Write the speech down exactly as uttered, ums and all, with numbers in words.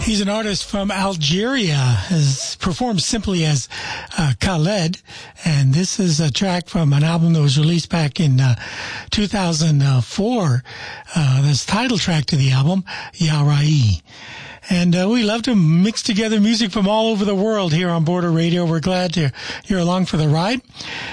He's an artist from Algeria, has performed simply as uh, Khaled, and this is a track from an album that was released back in uh, two thousand four. Uh, this title track to the album, Ya Rai. And uh, we love to mix together music from all over the world here on Border Radio. We're glad to, you're along for the ride.